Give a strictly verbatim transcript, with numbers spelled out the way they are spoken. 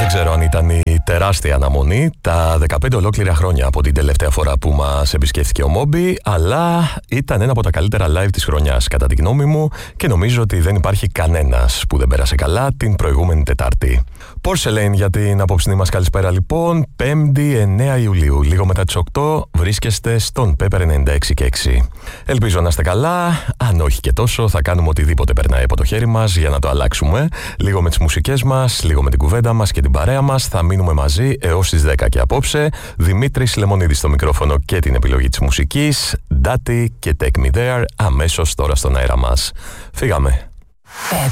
ξέρω αν ήταν η τεράστια αναμονή, τα δεκαπέντε ολόκληρα χρόνια από την τελευταία φορά που μας επισκέφθηκε ο Μόμπι, αλλά ήταν ένα από τα καλύτερα live της χρονιάς κατά τη γνώμη μου και νομίζω ότι δεν υπάρχει κανένας που δεν πέρασε καλά την προηγούμενη Τετάρτη. Porcelain για την απόψινή μας καλησπέρα λοιπόν, πέμπτη εννέα Ιουλίου, λίγο μετά τις οκτώ βρίσκεστε στον Pepper ενενήντα έξι και έξι. Ελπίζω να είστε καλά, αν όχι και τόσο θα κάνουμε οτιδήποτε περνάει από το χέρι μας για να το αλλάξουμε. Λίγο με τις μουσικές μας, λίγο με την κουβέντα μας και την παρέα μας, θα μείνουμε μαζί έως τις δέκα και απόψε. Δημήτρης Λεμονίδης στο μικρόφωνο και την επιλογή της μουσικής, Daddy και Take Me There αμέσως τώρα στον αέρα μας. Φύγαμε.